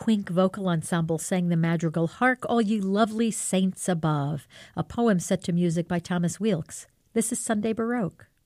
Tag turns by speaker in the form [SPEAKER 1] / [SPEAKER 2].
[SPEAKER 1] Twink Vocal Ensemble sang the madrigal Hark All Ye Lovely Saints Above, a poem set to music by Thomas Weelkes. This is Sunday Baroque.